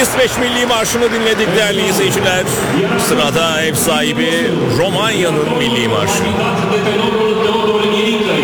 İsveç Milli Marşı'nı dinledik değerli izleyiciler. Sırada ev sahibi Romanya'nın Milli Marşı.